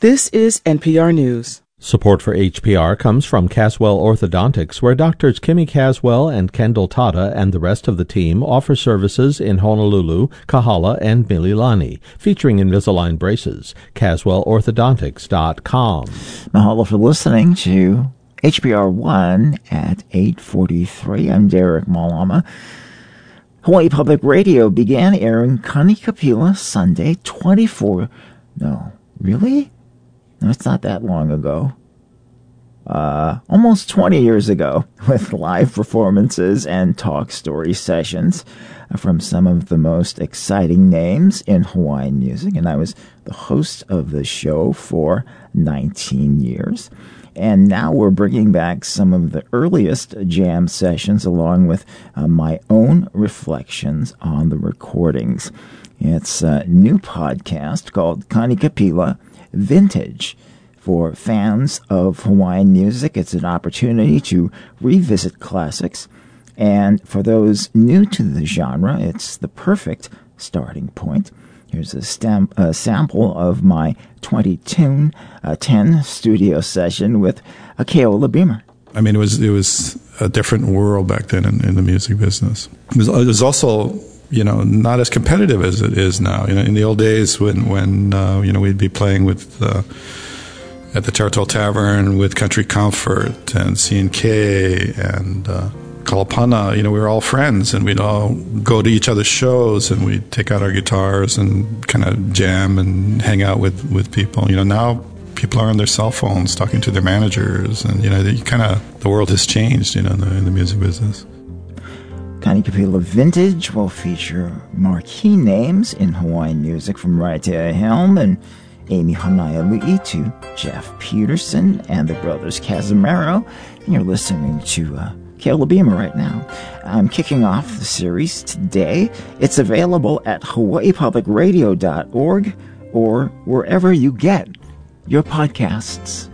This is NPR News. Support for HPR comes from Caswell Orthodontics, where Doctors Kimmy Caswell and Kendall Tata and the rest of the team offer services in Honolulu, Kahala, and Mililani, featuring Invisalign braces. CaswellOrthodontics.com. Mahalo for listening to HPR 1 at 8:43. I'm Derek Malama. Hawaii Public Radio began airing Kanikapila Sunday 24... No, really? No, it's not that long ago. Almost 20 years ago, with live performances and talk story sessions from some of the most exciting names in Hawaiian music. And I was the host of the show for 19 years. And now we're bringing back some of the earliest jam sessions along with my own reflections on the recordings. It's a new podcast called Kanikapila Vintage. For fans of Hawaiian music, it's an opportunity to revisit classics. And for those new to the genre, it's the perfect starting point. Here's a sample of my 2010 studio session with Keola Beamer. I mean, it was a different world back then in the music business. It was also, not as competitive as it is now. In the old days when we'd be playing with at the Charitol Tavern with Country Comfort and C&K and Kalapana, we were all friends, and we'd all go to each other's shows, and we'd take out our guitars and kind of jam and hang out with people. Now people are on their cell phones talking to their managers, and the world has changed, in the music business. Kanikapila Vintage will feature marquee names in Hawaiian music, from Raiatea Helm and Amy Honaialu'i to Jeff Peterson and the brothers Casimiro. And you're listening to Keola Beamer right now. I'm kicking off the series today. It's available at hawaiipublicradio.org or wherever you get your podcasts.